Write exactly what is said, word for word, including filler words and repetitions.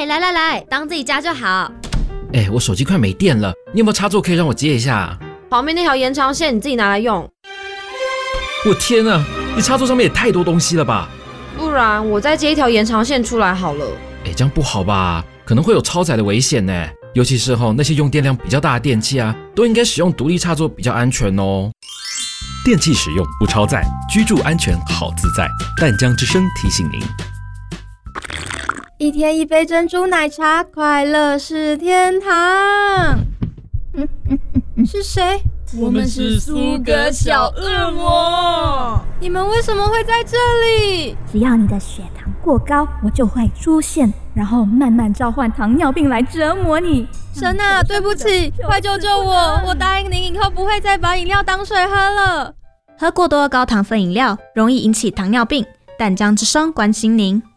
来来来，当自己家就好。 哎，我手机快没电了，你有没有插座可以让我接一下？ 旁边那条延长线你自己拿来用。 我天啊，你插座上面也太多东西了吧？ 不然我再接一条延长线出来好了。 哎，这样不好吧？可能会有超载的危险呢。尤其是吼那些用电量比较大的电器啊，都应该使用独立插座比较安全哦。 电器使用不超载，居住安全好自在。淡江之声提醒您。 一天一杯珍珠奶茶，快乐是天堂。嗯嗯嗯，是谁？ 我们是苏格小恶魔。 你们为什么会在这里？ 只要你的血糖过高，我就会出现，然后慢慢召唤糖尿病来折磨你。 神啊，对不起，快救救我！我答应您以后不会再把饮料当水喝了。 喝过多的高糖分饮料容易引起糖尿病。淡江之声关心您。